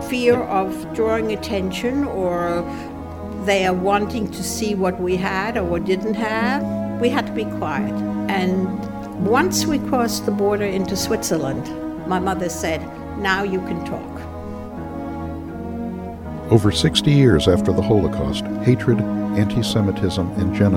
fear of drawing attention, or they are wanting to see what we had or what didn't have, we had to be quiet. And once we crossed the border into Switzerland, my mother said, "Now you can talk." Over 60 years after the Holocaust, hatred, anti-Semitism, and genocide